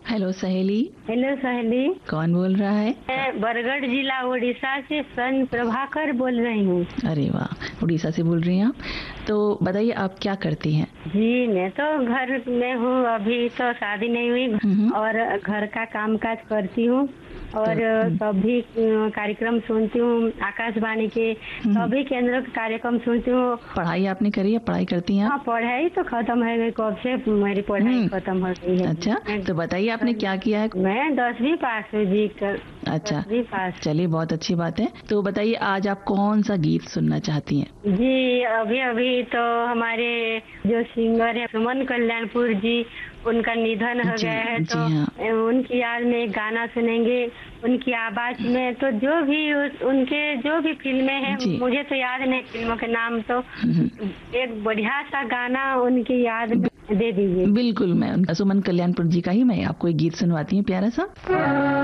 Hello सहेली। Hello सहेली, कौन बोल रहा है? मैं बरगढ़ जिला उड़ीसा से सन प्रभाकर बोल रही हूँ। अरे वाह, उड़ीसा से बोल रही हैं आप। तो बताइए आप क्या करती हैं? जी, मैं तो घर में हूँ, अभी तो शादी नहीं हुई और घर का काम काज करती हूँ और सभी कार्यक्रम सुनती हूँ, आकाशवाणी के सभी केंद्र के कार्यक्रम सुनती हूँ। पढ़ाई आपने करी है? पढ़ाई करती हैं आप? हाँ, पढ़ाई तो खत्म है गई, कब से मेरी पढ़ाई खत्म हो गई है। अच्छा, तो बताइए आपने क्या किया है? मैं 10वीं पास हुई जी। अच्छा, 10वीं पास। चलिए बहुत अच्छी बात है। तो बताइए आज आप कौन सा गीत सुनना चाहती हैं? जी, अभी अभी तो हमारे जो सिंगर है सुमन कल्याणपुर जी, उनका निधन हो गया है, तो हाँ। उनकी याद में एक गाना सुनेंगे उनकी आवाज में। तो जो भी उनके जो भी फिल्में हैं, मुझे तो याद नहीं फिल्मों के नाम, तो एक बढ़िया सा गाना उनकी याद में दे दीजिए। बिल्कुल, मैं सुमन कल्याणपुर जी का ही मैं आपको एक गीत सुनवाती हूँ प्यारा सा।